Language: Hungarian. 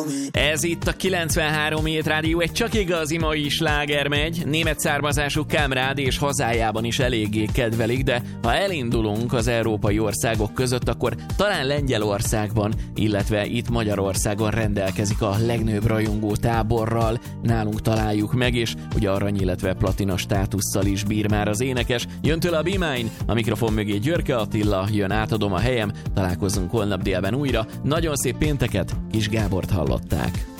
Ez itt a 93 Hét Rádió, egy csak igazi mai sláger megy. Német származású Kamrád és hazájában is eléggé kedvelik, de ha elindulunk az európai országok között, akkor talán Lengyelországban, illetve itt Magyarországon rendelkezik a legnagyobb rajongó táborral. Nálunk találjuk meg, és ugye arany, illetve platina státusszal is bír már az énekes. Jön tőle a Be Mine, a mikrofon mögé Györke Attila, jön Átadom a helyem, találkozunk holnap délben újra. Nagyon szép pénteket, Kis Gábort hallották.